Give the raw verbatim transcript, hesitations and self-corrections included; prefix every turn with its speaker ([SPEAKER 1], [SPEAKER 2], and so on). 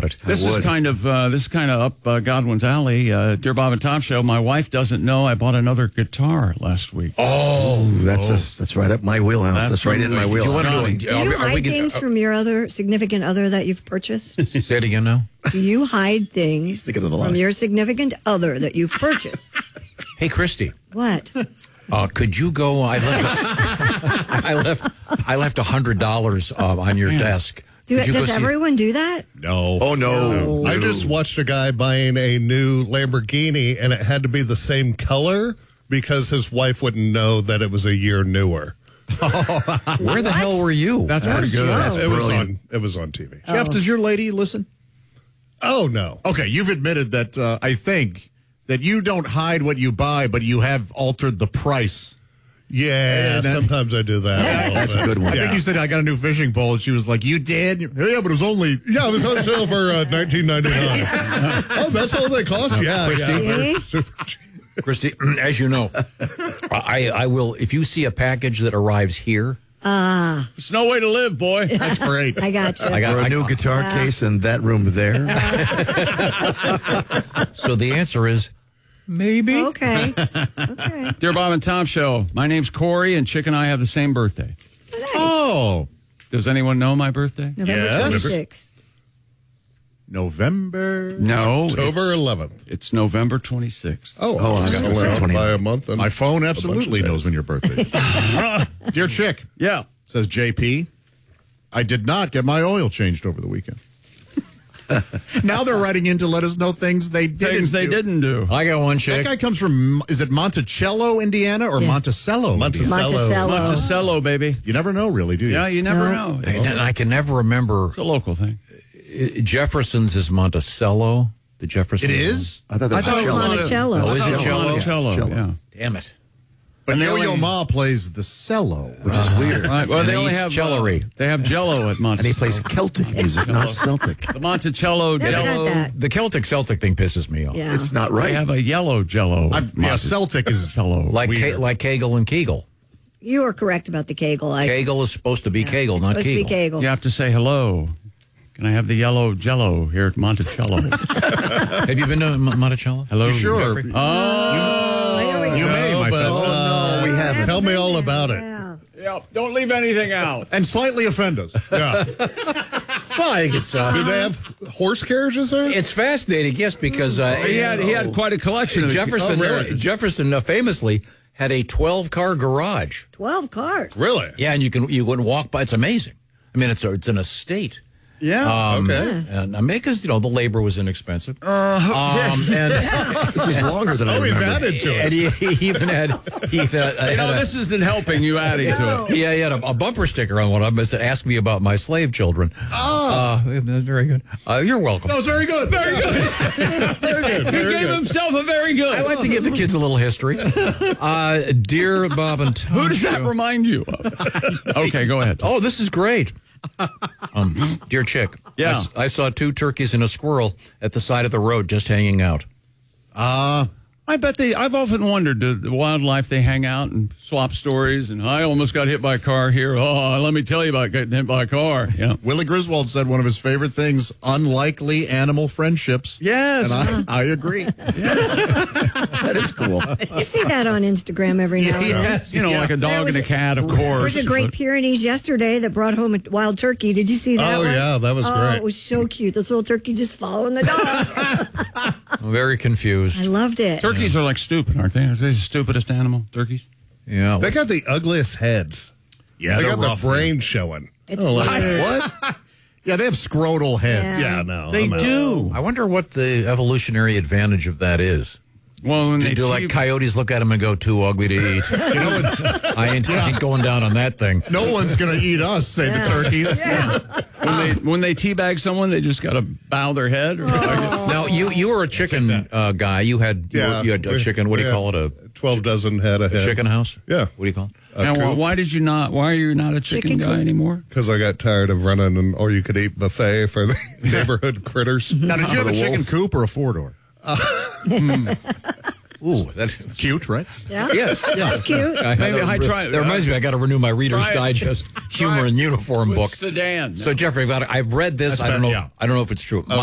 [SPEAKER 1] it.
[SPEAKER 2] This is kind of uh, this is kind of up uh, Godwin's alley. Uh, Dear Bob and Tom Show. My wife doesn't know I bought another guitar last week.
[SPEAKER 1] Oh,
[SPEAKER 3] Ooh, that's a, that's right up my wheelhouse. That's, that's right in my wheelhouse.
[SPEAKER 1] Do you,
[SPEAKER 4] Do you
[SPEAKER 1] are we, are
[SPEAKER 4] hide
[SPEAKER 1] we,
[SPEAKER 4] things
[SPEAKER 1] uh,
[SPEAKER 4] from your other significant other that you've purchased?
[SPEAKER 1] Say it again now.
[SPEAKER 4] Do you hide things
[SPEAKER 3] thinking of the
[SPEAKER 4] from
[SPEAKER 3] line.
[SPEAKER 4] your significant other that you've purchased?
[SPEAKER 1] Hey, Christy.
[SPEAKER 4] What?
[SPEAKER 1] Uh, could you go? I left. I left. I left a hundred dollars uh, on your desk.
[SPEAKER 4] Do,
[SPEAKER 1] Could you
[SPEAKER 4] does
[SPEAKER 1] go see-
[SPEAKER 4] everyone do that?
[SPEAKER 5] No.
[SPEAKER 3] Oh, no.
[SPEAKER 5] I just watched a guy buying a new Lamborghini, and it had to be the same color because his wife wouldn't know that it was a year newer.
[SPEAKER 1] Where the hell were you?
[SPEAKER 2] That's pretty good.
[SPEAKER 3] That's
[SPEAKER 5] It was
[SPEAKER 3] brilliant.
[SPEAKER 5] on. It was on T V.
[SPEAKER 6] Jeff, does your lady listen?
[SPEAKER 5] Oh no.
[SPEAKER 6] Okay, you've admitted that, uh, I think, that you don't hide what you buy, but you have altered the price.
[SPEAKER 5] Yeah,
[SPEAKER 6] And then-
[SPEAKER 5] sometimes I do that. a little
[SPEAKER 3] That's a
[SPEAKER 5] bit.
[SPEAKER 3] good one.
[SPEAKER 6] I
[SPEAKER 5] Yeah.
[SPEAKER 6] think you said, I got a new fishing pole, and she was like, you did? Yeah, but it was only...
[SPEAKER 5] Yeah, it was on sale for uh, nineteen ninety-nine. Oh, that's all they cost? Yeah,
[SPEAKER 1] Christy?
[SPEAKER 5] yeah. They're
[SPEAKER 4] See?
[SPEAKER 5] super cheap.
[SPEAKER 1] Christy, as you know, I I will. If you see a package that arrives here,
[SPEAKER 2] It's no way to live, boy.
[SPEAKER 6] That's great.
[SPEAKER 4] I got you.
[SPEAKER 1] I got
[SPEAKER 3] Or a
[SPEAKER 1] I-
[SPEAKER 3] new guitar case in that room there.
[SPEAKER 1] So the answer is maybe.
[SPEAKER 4] Okay. Okay.
[SPEAKER 2] Dear Bob and Tom Show. My name's Corey, and Chick and I have the same birthday.
[SPEAKER 6] Oh,
[SPEAKER 2] Does anyone know my birthday?
[SPEAKER 4] November
[SPEAKER 6] Yes.
[SPEAKER 4] twenty-sixth.
[SPEAKER 6] November...
[SPEAKER 2] No.
[SPEAKER 5] October
[SPEAKER 2] it's-
[SPEAKER 5] eleventh.
[SPEAKER 2] It's November twenty-sixth.
[SPEAKER 5] Oh,
[SPEAKER 3] Oh, I got
[SPEAKER 5] well,
[SPEAKER 3] the same twenty.
[SPEAKER 5] by a month. And
[SPEAKER 6] My phone
[SPEAKER 5] a bunch of
[SPEAKER 6] absolutely
[SPEAKER 5] days.
[SPEAKER 6] knows when your birthday is. Dear Chick,
[SPEAKER 2] Yeah.
[SPEAKER 6] says J P, I did not get my oil changed over the weekend. Now they're writing in to let us know things they didn't
[SPEAKER 2] Things they
[SPEAKER 6] do.
[SPEAKER 2] didn't do.
[SPEAKER 1] I got one
[SPEAKER 6] That
[SPEAKER 1] chick.
[SPEAKER 6] guy comes from, is it Monticello, Indiana, or
[SPEAKER 4] Yeah.
[SPEAKER 6] Monticello?
[SPEAKER 5] Monticello.
[SPEAKER 6] Indiana?
[SPEAKER 4] Monticello.
[SPEAKER 2] Monticello, baby.
[SPEAKER 6] You never know, really, do you?
[SPEAKER 2] Yeah, you never
[SPEAKER 4] No.
[SPEAKER 2] know.
[SPEAKER 1] And I can never remember.
[SPEAKER 2] It's a local thing.
[SPEAKER 1] Jefferson's is Monticello. The Jefferson.
[SPEAKER 6] It is?
[SPEAKER 3] I thought that was
[SPEAKER 2] I thought it was
[SPEAKER 3] Cello.
[SPEAKER 4] Monticello.
[SPEAKER 1] Oh, is
[SPEAKER 2] I
[SPEAKER 1] it
[SPEAKER 2] thought
[SPEAKER 1] cello?
[SPEAKER 2] Monticello,
[SPEAKER 3] Cello.
[SPEAKER 2] yeah.
[SPEAKER 1] Damn it.
[SPEAKER 6] But
[SPEAKER 2] And they
[SPEAKER 6] Yo-Yo
[SPEAKER 2] only-
[SPEAKER 6] Ma plays the cello.
[SPEAKER 3] Which is weird.
[SPEAKER 2] Right, well,
[SPEAKER 1] And
[SPEAKER 2] they
[SPEAKER 1] he
[SPEAKER 2] only
[SPEAKER 1] eats
[SPEAKER 2] have
[SPEAKER 1] celery.
[SPEAKER 2] Uh, they have Jello at Monticello.
[SPEAKER 3] And he plays Celtic music, not Celtic.
[SPEAKER 2] the Monticello
[SPEAKER 4] Never had
[SPEAKER 2] Jello.
[SPEAKER 4] that.
[SPEAKER 1] The Celtic Celtic thing pisses me off.
[SPEAKER 4] Yeah.
[SPEAKER 3] It's not
[SPEAKER 2] They
[SPEAKER 3] right.
[SPEAKER 2] have a yellow Jello.
[SPEAKER 6] I've, yeah, Celtic is
[SPEAKER 2] Jello.
[SPEAKER 1] Like
[SPEAKER 6] weird.
[SPEAKER 1] Ke- like Kegel and Kegel.
[SPEAKER 4] You are correct about the Kegel. I,
[SPEAKER 1] Kegel is supposed to be Kegel,
[SPEAKER 4] it's
[SPEAKER 1] not
[SPEAKER 4] supposed
[SPEAKER 1] Kegel.
[SPEAKER 4] to be Kegel.
[SPEAKER 2] You have to say hello. Can I have the yellow Jello here at Monticello?
[SPEAKER 1] Have you been to M- Monticello?
[SPEAKER 2] Hello.
[SPEAKER 6] Sure.
[SPEAKER 2] Jeffrey?
[SPEAKER 4] Oh, here we
[SPEAKER 6] You
[SPEAKER 4] go.
[SPEAKER 6] may, my
[SPEAKER 5] but,
[SPEAKER 6] friend.
[SPEAKER 5] uh,
[SPEAKER 3] we haven't.
[SPEAKER 5] Tell me all about it.
[SPEAKER 4] Yeah.
[SPEAKER 2] Yeah. Don't leave anything out.
[SPEAKER 6] And slightly offend us.
[SPEAKER 5] Yeah.
[SPEAKER 1] Well, I think it's uh,
[SPEAKER 5] Do they have horse carriages there?
[SPEAKER 1] it's fascinating, yes, because uh,
[SPEAKER 2] He had he had quite a collection of
[SPEAKER 1] Jefferson
[SPEAKER 5] Oh, really?
[SPEAKER 1] uh, Jefferson uh, famously had a twelve car garage.
[SPEAKER 4] twelve cars.
[SPEAKER 5] Really?
[SPEAKER 1] Yeah, and you can you can walk by. It's amazing. I mean, it's a, it's an estate.
[SPEAKER 2] Yeah.
[SPEAKER 1] Um,
[SPEAKER 5] Okay.
[SPEAKER 1] And I mean, because you know the labor was inexpensive.
[SPEAKER 2] Uh,
[SPEAKER 1] um, and
[SPEAKER 3] This is longer than I
[SPEAKER 5] Oh, he's
[SPEAKER 3] remember.
[SPEAKER 5] added to
[SPEAKER 1] and
[SPEAKER 5] it.
[SPEAKER 1] he, he even had he even had,
[SPEAKER 2] you
[SPEAKER 1] had
[SPEAKER 2] know,
[SPEAKER 1] a,
[SPEAKER 2] this isn't helping you adding to it.
[SPEAKER 1] yeah, he had a, a bumper sticker on one of them that said, "Ask me about my slave children." Oh, uh, very good. Uh, you're welcome.
[SPEAKER 6] That was very good. Very good.
[SPEAKER 5] Very good.
[SPEAKER 2] He
[SPEAKER 5] Very
[SPEAKER 2] gave
[SPEAKER 5] good.
[SPEAKER 2] himself a very good.
[SPEAKER 1] I like to give the kids a little history. Uh, dear Bob and Tom.
[SPEAKER 2] Who does that
[SPEAKER 1] Show-
[SPEAKER 2] remind you of? Okay, go ahead.
[SPEAKER 1] Oh, this is great. Um, dear Chick,
[SPEAKER 2] Yeah.
[SPEAKER 1] I, s- I saw two turkeys and a squirrel at the side of the road just hanging out.
[SPEAKER 6] Uh,
[SPEAKER 2] I bet they. I've often wondered, do the wildlife they hang out and swap stories? And I almost got hit by a car here. Oh, let me tell you about getting hit by a car. Yeah.
[SPEAKER 6] Willie Griswold said one of his favorite things, unlikely animal friendships.
[SPEAKER 2] Yes.
[SPEAKER 6] And I, I agree.
[SPEAKER 3] That is cool.
[SPEAKER 4] You see that on Instagram every now and then.
[SPEAKER 6] Yes.
[SPEAKER 2] You know,
[SPEAKER 6] Yeah.
[SPEAKER 2] like a
[SPEAKER 4] There
[SPEAKER 2] dog
[SPEAKER 4] was
[SPEAKER 2] and a
[SPEAKER 4] a-
[SPEAKER 2] cat, of
[SPEAKER 4] There
[SPEAKER 2] course.
[SPEAKER 4] was a Great
[SPEAKER 2] But-
[SPEAKER 4] Pyrenees yesterday that brought home a wild turkey. Did you see that
[SPEAKER 5] Oh,
[SPEAKER 4] one?
[SPEAKER 5] yeah, that was
[SPEAKER 4] oh,
[SPEAKER 5] great.
[SPEAKER 4] it was so cute. This little turkey just following the dog.
[SPEAKER 1] I'm very confused.
[SPEAKER 4] I loved it.
[SPEAKER 2] Turkeys are like stupid, aren't they? Are they the stupidest animal? Turkeys.
[SPEAKER 1] Yeah.
[SPEAKER 5] They got the ugliest heads.
[SPEAKER 6] Yeah,
[SPEAKER 5] They
[SPEAKER 6] they're
[SPEAKER 5] got the
[SPEAKER 6] rough.
[SPEAKER 5] brain showing.
[SPEAKER 4] It's
[SPEAKER 5] Oh, like,
[SPEAKER 4] weird.
[SPEAKER 3] What?
[SPEAKER 6] Yeah, they have scrotal heads.
[SPEAKER 4] Yeah.
[SPEAKER 5] yeah, no.
[SPEAKER 2] They
[SPEAKER 5] I'm out.
[SPEAKER 2] do.
[SPEAKER 1] I wonder what the evolutionary advantage of that is.
[SPEAKER 2] Well, when
[SPEAKER 1] Do,
[SPEAKER 2] they
[SPEAKER 1] do like
[SPEAKER 2] te-
[SPEAKER 1] coyotes look at them and go, too ugly to eat?
[SPEAKER 6] You know, it-
[SPEAKER 1] I ain't, I ain't going down on that thing.
[SPEAKER 6] no one's going to eat us, say the turkeys.
[SPEAKER 2] when they when they teabag someone, they just got to bow their head. Or
[SPEAKER 1] Now, you you were a chicken uh, guy. You had you,
[SPEAKER 5] Yeah.
[SPEAKER 1] were- you had a
[SPEAKER 5] we-
[SPEAKER 1] chicken. What do you
[SPEAKER 5] we
[SPEAKER 1] call it?
[SPEAKER 5] had
[SPEAKER 1] A
[SPEAKER 5] twelve dozen head of head.
[SPEAKER 1] chicken house?
[SPEAKER 5] Yeah.
[SPEAKER 1] What do you call it?
[SPEAKER 2] and why, why did you not? Why are you not a chicken,
[SPEAKER 4] Chicken
[SPEAKER 2] guy
[SPEAKER 4] coop.
[SPEAKER 2] anymore?
[SPEAKER 5] Because I got tired of running an all-you-could-eat buffet for the neighborhood critters.
[SPEAKER 6] Now, did you have a
[SPEAKER 3] the
[SPEAKER 6] chicken
[SPEAKER 3] wolves.
[SPEAKER 6] coop or a four-door?
[SPEAKER 1] Ooh, that's
[SPEAKER 6] Cute, right?
[SPEAKER 4] Yeah.
[SPEAKER 1] yes.
[SPEAKER 4] That's cute.
[SPEAKER 1] I,
[SPEAKER 2] Maybe I try-
[SPEAKER 1] That reminds me, I got to renew my Reader's
[SPEAKER 2] Try it.
[SPEAKER 1] Digest humor
[SPEAKER 2] Try it
[SPEAKER 1] and uniform
[SPEAKER 2] With
[SPEAKER 1] book.
[SPEAKER 2] Sedan.
[SPEAKER 1] So Jeffrey, I've, got, I've read this.
[SPEAKER 6] That's
[SPEAKER 1] I don't
[SPEAKER 6] been-
[SPEAKER 1] know.
[SPEAKER 6] yeah.
[SPEAKER 1] I don't know if it's true.